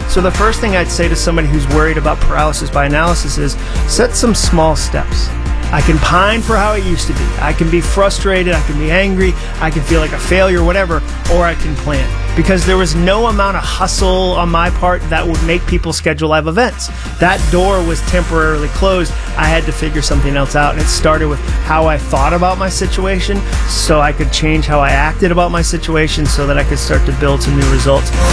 So the first thing I'd say to somebody who's worried about paralysis by analysis is set some small steps. I can pine for how it used to be. I can be frustrated. I can be angry. I can feel like a failure, whatever, or I can plan. Because there was no amount of hustle on my part that would make people schedule live events. That door was temporarily closed. I had to figure something else out. And it started with how I thought about my situation so I could change how I acted about my situation so that I could start to build some new results.